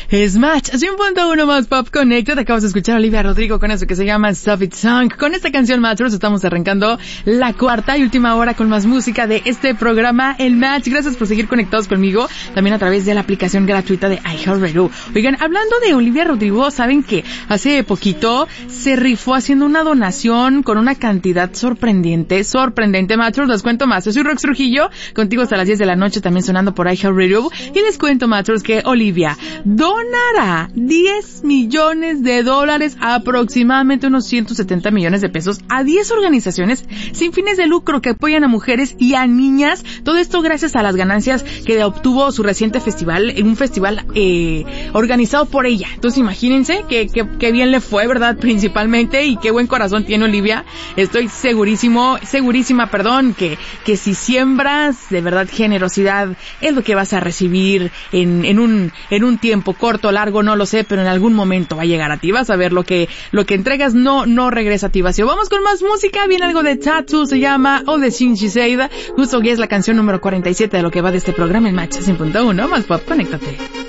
Es Match 100.1 más Pop Connected. Acabas de escuchar a Olivia Rodrigo con eso que se llama Stop It Song. Con esta canción, Matchers, estamos arrancando la cuarta y última hora con más música de este programa, El Match. Gracias por seguir conectados conmigo, también a través de la aplicación gratuita de iHeartRadio. Oigan, hablando de Olivia Rodrigo, saben que hace poquito se rifó haciendo una donación con una cantidad sorprendente, Matchers. Les cuento más. Yo soy Rox Trujillo, contigo hasta las 10 de la noche, también sonando por iHeartRadio. Y les cuento, Matchers, que Olivia donará $10 millones, aproximadamente unos 170 millones de pesos, a 10 organizaciones sin fines de lucro que apoyan a mujeres y a niñas. Todo esto gracias a las ganancias que obtuvo su reciente festival, un festival organizado por ella. Entonces imagínense que bien le fue, ¿verdad? Principalmente, y qué buen corazón tiene Olivia. Estoy segurísima, que si siembras de verdad generosidad, es lo que vas a recibir en un tiempo corto, largo, no lo sé, pero en algún momento va a llegar a ti. Vas a ver lo que entregas no regresa a ti vacío. Vamos con más música. Viene algo de Tattoo, se llama All the Things She Said. Justo que es la canción número 47 de lo que va de este programa, en Match 100.1 más Pop. Conéctate.